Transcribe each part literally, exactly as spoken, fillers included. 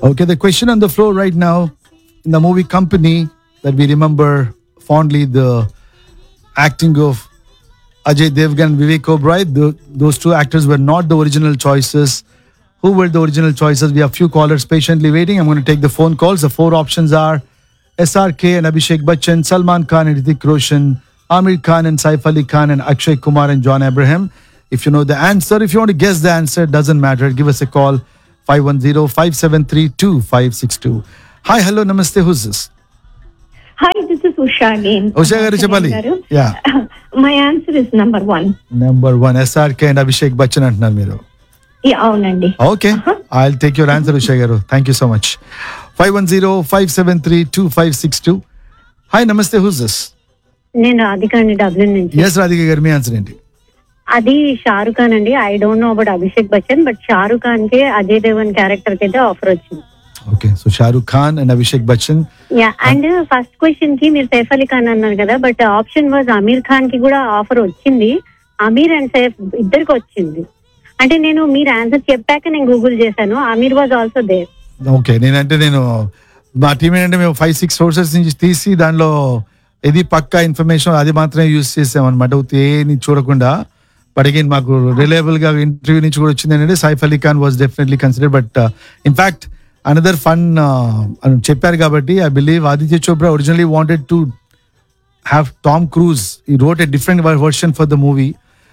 Okay, the question on the floor right now, in the movie Company, that we remember fondly the acting of Ajay Devgan and Vivek Oberoi. The, those two actors were not the original choices. Who were the original choices? We have few callers patiently waiting. I'm going to take the phone calls. The four options are S R K and Abhishek Bachchan, Salman Khan and Hrithik Roshan, Amir Khan and Saif Ali Khan, and Akshay Kumar and John Abraham. If you know the answer, if you want to guess the answer, doesn't matter. Give us a call, five one zero, five seven three, two five six two. Hi, hello, namaste. Who's this? Hi, this is Usha again. Usha garu Chapali. Yeah. My answer is number one. Number one, S R K and Abhishek Bachchan అంటున్నారు మీరు. Yeah, అవునండి. Okay, I'll take your answer, Usha garu. Thank you so much. five one zero, five seven three, two five six two. Hi, namaste. Who's this? నేను రాధిక అండి Dublin నుంచి. Yes, Radhika గారు, మీ answer ఏంటి? అది షారుఖ్ ఖాన్ అండి. I don't know about Abhishek Bachchan, but Shahrukh Khan కి Ajay Devan character కి అయితే ఆఫర్ వచ్చింది. Okay, so Shah Rukh Khan and Abhishek Bachchan. Yeah, and first question కి మీరు సైఫ్ అలీ ఖాన్ అన్నారు కదా, but option was Aamir Khan కి కూడా ఆఫర్ వచ్చింది. అమీర్ అండ్ సైఫ్ ఇద్దరికి వచ్చింది. అంటే నేను మీరు ఆన్సర్ చెప్పాక నేను గూగుల్ చేశాను. Aamir was also there. Okay, నేనంటే నేను మా టీం ఏంటంటే మేము ఫైవ్ సిక్స్ సోర్సెస్ నుంచి తీసి దానిలో ఇది పక్కా ఇన్ఫర్మేషన్ అది మాత్రమే యూజ్ చేసామన్నమాట. ఏని చూడకుండా. బట్ అగైన్ మాకు రిలయబుల్ గా ఇంటర్వ్యూ నుంచి కూడా వచ్చింది ఏంటంటే Saif Ali Khan was definitely considered. But in fact another fun చెప్పారు కాబట్టి I believe Aditya Chopra originally wanted to have Tom cruise. ఈ wrote a different version for the movie.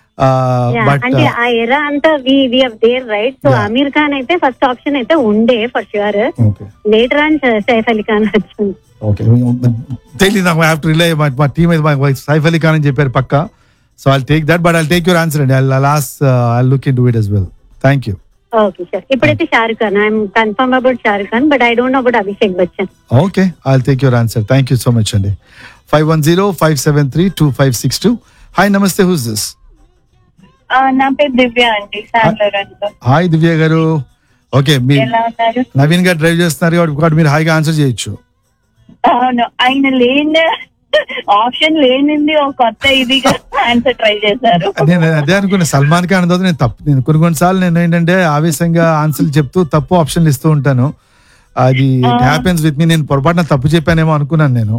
But అంటే ఆ ఎరా అంతా వి we have their right. So Aamir Khan అయితే ఫస్ట్ ఆప్షన్ అయితే ఉండే for sure. Later on Saif Ali Khan వచ్చింది. ఓకే, తెలియదు నాకు. ఐ హావ్ టు రిలై మా టీమ్ సైఫ్ అలీ ఖాన్ అని చెప్పారు పక్కా. So I'll take that, but I'll take your answer అండి. I'll last I look in to it as well. Thank you. Okay sir. ఇప్పుడైతే Shahrukh Khan. I'm confirm about Shahrukh Khan, but I don't know about Abhishek Bachchan. Okay, I'll take your answer. Thank you so much అండి. Five one zero five seven three two five six two. Hi, నమస్తే. Who's this? నా పేరు దివ్య అండి. Hi దివ్య గారు. Okay, మీ నవీన్ గారు drive చేస్తున్నారు కాబట్టి మీరు హాయిగా ఆన్సర్ చేయొచ్చు. అవును, ఆయన లేని ఆప్షన్ లేనింది ఒక కొత్త ఇదిగా ఆన్సర్ ట్రై చేశారు. నేను అదే అనుకున్నా, సల్మాన్ ఖాన్ తర్వాత నేను తప్పు నేను కొన్ని కొన్నిసార్లు నేను ఏంటంటే ఆవేశంగా ఆన్సర్లు చెప్తూ తప్పు ఆప్షన్లు ఇస్తూ ఉంటాను. అది ఇట్ హ్యాపెన్స్ విత్ మీ. నేను పొరపాటున తప్పు చెప్పానేమో అనుకున్నాను నేను.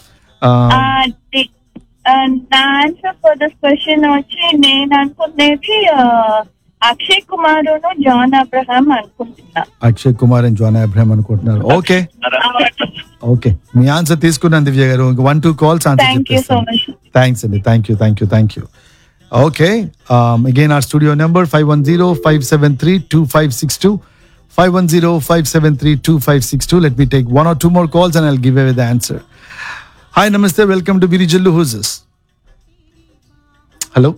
నా ఆన్సర్ ఫర్ దిస్ క్వశ్చన్ వచ్చి నేను అనుకునేది అక్షయ్ కుమార్ జాన్ అబ్రహాం అనుకుంటున్నా. Akshay Kumar and John Abraham అనుకుంటున్నారు. ఓకే ఓకే, మీ ఆన్సర్ తీసుకున్నాను దివ్య గారు. వన్ టూ కాల్స్ ఆన్సర్ చెప్పేస్తాను. థ్యాంక్స్ అండి. Thank you thank you thank you. Okay, again our studio number five one zero five seven three two five six two. five one zero five seven three two five six two. Let me take one or two more calls and I'll give away the answer. Hi, namaste. Welcome to Biri Jallu. Who's this? Hello?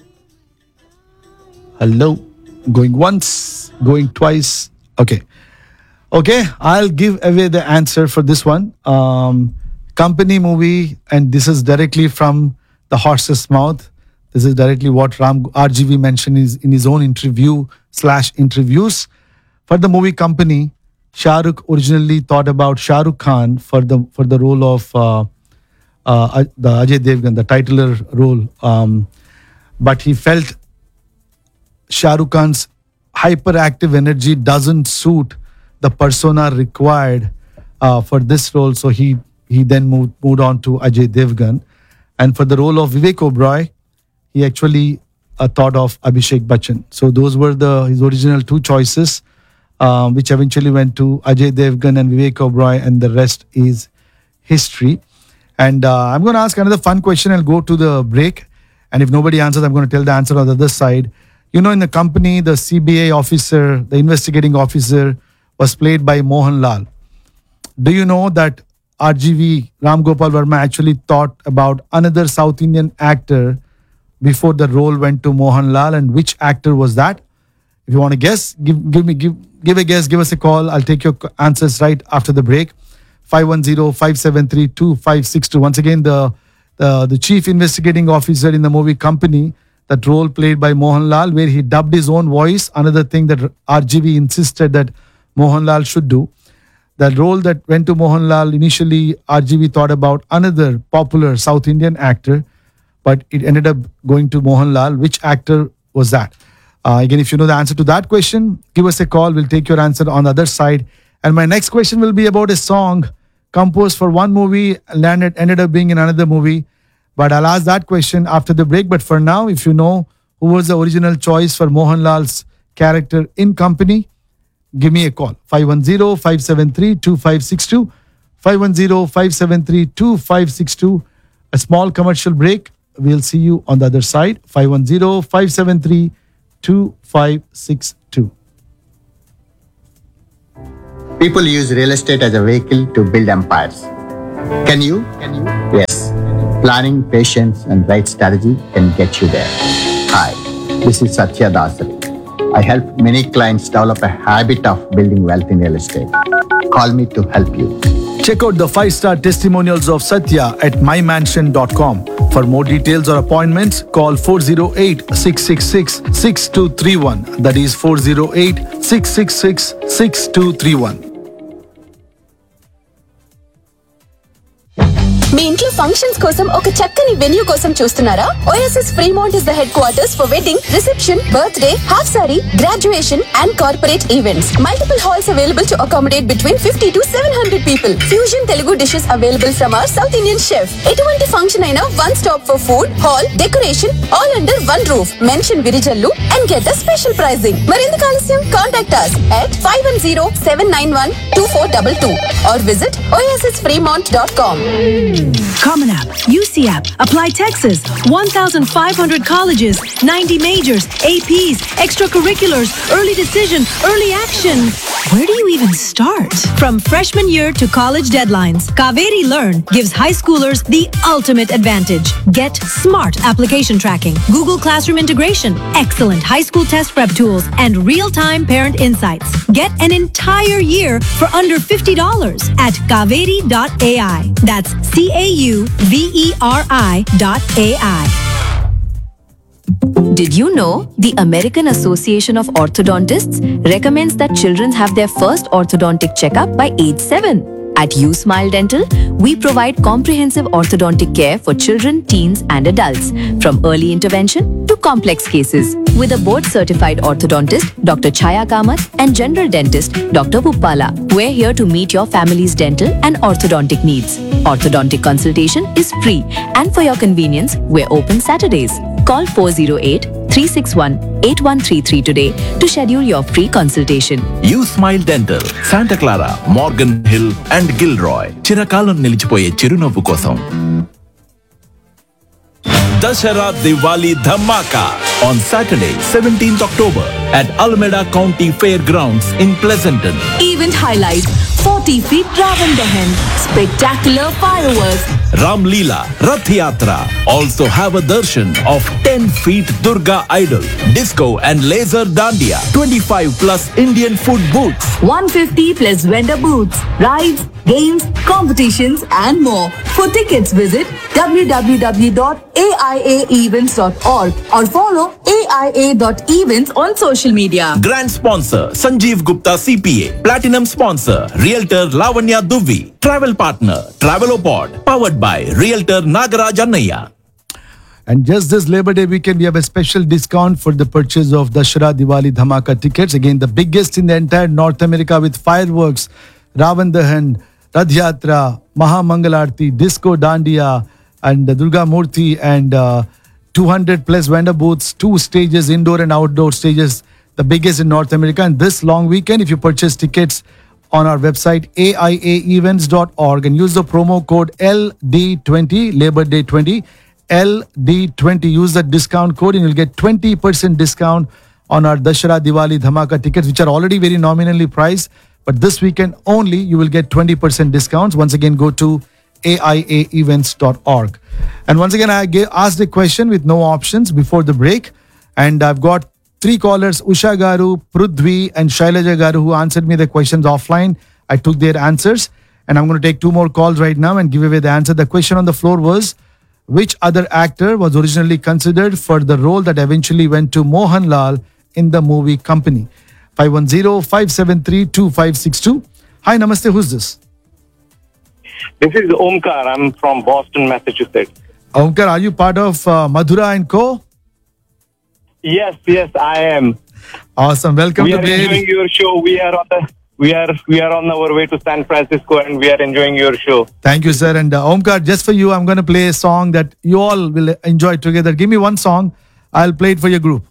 Hello? Going once, going twice. Okay. Okay, I'll give away the answer for this one. Um, Company movie, and this is directly from the horse's mouth. This is directly what Ram R G V mentioned is in his own interview slash interviews. For the movie Company, Shah Rukh originally thought about Shah Rukh Khan for the for the role of uh, uh, the Ajay Devgan, the titular role. Um, but he felt Shah Rukh Khan's hyperactive energy doesn't suit the persona required uh, for this role. So he he then moved moved on to Ajay Devgan. And for the role of Vivek Oberoi, he actually uh, thought of Abhishek Bachchan. So those were the his original two choices, um, which eventually went to Ajay Devgan and Vivek Oberoi, and the rest is history. And uh, I'm going to ask another fun question. I'll go to the break. And if nobody answers, I'm going to tell the answer on the other side. You know, in the Company, the C B I officer, the investigating officer, was played by Mohan Lal. Do you know that R G V, Ram Gopal Verma, actually thought about another South Indian actor before the role went to Mohan Lal? And which actor was that? If you want to guess, give give me give give a guess, give us a call. I'll take your answers right after the break. five one zero five seven three two five six two. Once again, the, the, the chief investigating officer in the movie Company, that role played by Mohan Lal, where he dubbed his own voice. Another thing that R G V insisted that Mohan Lal should do. The role that went to Mohan Lal, initially R G V thought about another popular South Indian actor, but it ended up going to Mohan Lal. Which actor was that? Uh, again, if you know the answer to that question, give us a call. We'll take your answer on the other side And my next question will be about a song composed for one movie, landed ended up being in another movie. But I'll ask that question after the break. But for now, if you know who was the original choice for Mohanlal's character in Company, give me a call. five one zero, five seven three, two five six two. five one zero, five seven three, two five six two. A small commercial break. We'll see you on the other side. five one zero, five seven three, two five six two. People use real estate as a vehicle to build empires. Can you? Can you? Yes. Planning, patience, and right strategy can get you there. Hi, this is Satya Dasari. I help many clients develop a habit of building wealth in real estate. Call me to help you. Check out the five-star testimonials of Satya at my mansion dot com. For more details or appointments, call four zero eight, six six six, six two three one. That is four zero eight, six six six, six two three one. మీ ఇంట్లో functions కోసం ఒక చక్కని venue కోసం చూస్తున్నారా? OSS Fremont is the head quarters for wedding, reception, birthday, half sorry, graduation and corporate events. Multiple halls available to accommodate between fifty to seven hundred people. Fusion Telugu dishes available from our south Indian chef. ఎటువంటి function అయినా one stop for food, hall, decoration all under one roof. Mention Virijallu and get the special pricing. మరెందుకు ఆలస్యం? Contact us at five one zero, seven nine one, two four two two or visit o s s fremont dot com. Common App, U C App, Apply Texas, one thousand five hundred colleges, ninety majors, A Ps, extracurriculars, early decision, early action. Where do you even start? From freshman year to college deadlines, Kaveri Learn gives high schoolers the ultimate advantage. Get smart application tracking, Google Classroom integration, excellent high school test prep tools, and real-time parent insights. Get an entire year for under fifty dollars at kaveri dot a i. That's C A U V E R I dot A I. Did you know the American Association of Orthodontists recommends that children have their first orthodontic checkup by age seven? At USmile Dental, we provide comprehensive orthodontic care for children, teens, and adults, from early intervention to complex cases. With a board-certified orthodontist, Doctor Chaya Kamath, and general dentist, Doctor Uppala, we're here to meet your family's dental and orthodontic needs. Orthodontic consultation is free, and for your convenience, we're open Saturdays. Call four zero eight, three six one, eight one three three today to schedule your free consultation. USmile Dental, Santa Clara, Morgan Hill, and Gilroy. చిరకాలం నిలిచిపోయే చిరునవ్వు కోసం. Dashara Diwali Dhamaka on Saturday, seventeenth October at Alameda County Fairgrounds in Pleasanton. Event highlight: forty feet Ravan Dahan, spectacular fireworks, Ram Leela, Rath Yatra. Also have a darshan of ten feet Durga idol, disco and laser dandiya, twenty-five plus Indian food booths, one hundred fifty plus vendor booths, rides, games, competitions and more. For tickets visit w w w dot a i a events dot org or follow A I A dot events on social media. Grand sponsor Sanjeev Gupta C P A, Platinum sponsor Realtor Lavanya Duvi, Travel partner Travelopod, powered by Realtor Nagaraj Annaya. And just this Labor Day weekend, we have a special discount for the purchase of Dashara Diwali Dhamaka tickets. Again, the biggest in the entire North America, with fireworks, Ravan Dahan, Rath Yatra, Maha Mangalarti, Disco Dandiya, and Durga Murti, and uh, two hundred plus vendor booths, two stages, indoor and outdoor stages, the biggest in North America. And this long weekend, if you purchase tickets on our website, A I A events dot org, and use the promo code L D twenty, Labor Day twenty, L D twenty. Use that discount code and you'll get twenty percent discount on our Dashara Diwali Dhamaka tickets, which are already very nominally priced. But this weekend only, you will get twenty percent discounts. Once again, go to A I A events dot org. And once again, I gave, asked a question with no options before the break. And I've got three callers, Usha Garu, Prudhvi, and Shailaja Garu, who answered me the questions offline. I took their answers. And I'm going to take two more calls right now and give away the answer. The question on the floor was, which other actor was originally considered for the role that eventually went to Mohanlal in the movie Company? five one zero, five seven three, two five six two. Hi, namaste. Who's this? This is Omkar. I'm from Boston, Massachusetts. Omkar, are you part of uh, Madhura and Co? Yes, yes, I am. Awesome. Welcome we to are the enjoying your show. We are on the we are we are on our way to San Francisco, and we are enjoying your show. Thank you, sir. And uh, Omkar, just for you, I'm going to play a song that you all will enjoy together. Give me one song. I'll play it for your group.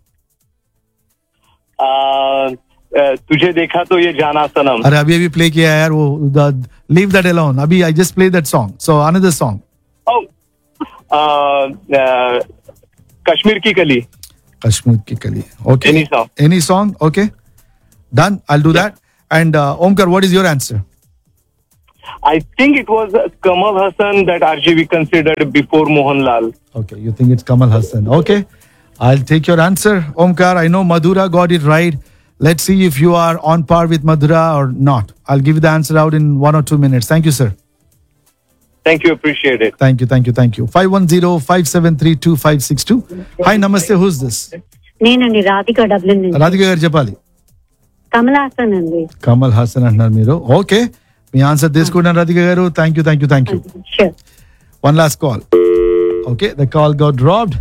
Uh, uh, तुझे देखा तो ये जाना सनम. अरे अभी अभी play किया है यार वो the, leave that alone. अभी I just played that song. So another song. Oh, uh, uh, Kashmir ki Kali. Kashmir ki Kali. Okay. Any song. Any song. Okay. Done. I'll do that. And uh, Omkar, what is your answer? I think it was Kamal Hassan that R G V considered before Mohanlal. Okay, you think it's Kamal Hassan. Okay, I'll take your answer. Omkar, I know Madhura got it right. Let's see if you are on par with Madhura or not. I'll give you the answer out in one or two minutes. Thank you, sir. Thank you. Appreciate it. Thank you, thank you, thank you. five one zero, five seven three, two five six two. Hi, namaste. Who's this? నేనండి Radhika Dublin నుంచి. Radhika గారు చెప్పాలి. కమల్ హాసన్ అండి. Kamal Hassan అంటున్నారు మీరు. Okay. మీ answer తీసుకున్నాను రాధిక గారు. Thank you thank you thank you Sure. One last call okay the call got dropped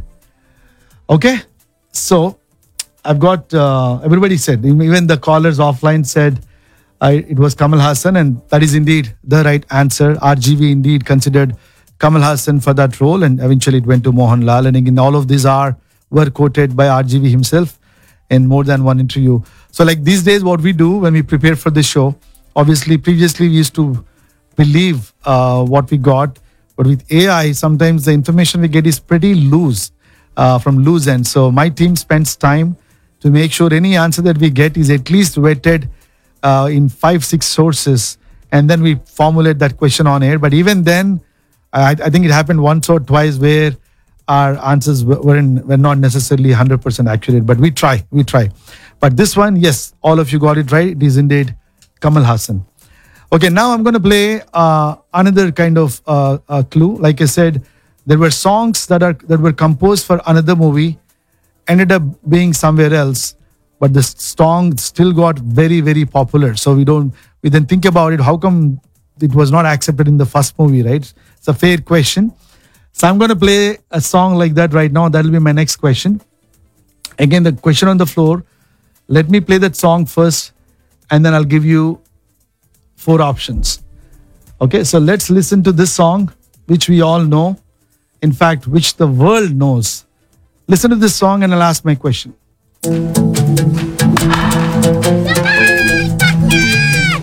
okay so I've got uh, everybody said, even the callers offline said I, it was Kamal Hassan, and that is indeed the right answer. R G V indeed considered Kamal Hassan for that role, and eventually it went to Mohanlal. And again, all of these are were quoted by R G V himself in more than one interview. So like these days, what we do when we prepare for this show, obviously previously we used to believe uh, what we got, but with A I, sometimes the information we get is pretty loose, uh, from loose ends. So my team spends time to make sure any answer that we get is at least vetted uh, in five, six sources, and then we formulate that question on air. But even then, I, I think it happened once or twice where our answers weren't, were not necessarily one hundred percent accurate, but we try, we try. But this one, yes, all of you got it right. It is indeed Kamal Hassan. Okay, now I'm going to play uh, another kind of uh, uh, clue. Like I said, there were songs that are that were composed for another movie, ended up being somewhere else, but the song still got very, very popular. So we don't, we then think about it. How come it was not accepted in the first movie, right? It's a fair question. So I'm going to play a song like that right now. That will be my next question. Again, the question on the floor. Let me play that song first, and then I'll give you four options. Okay, so let's listen to this song, which we all know. In fact, which the world knows. Listen to this song and I'll ask my question.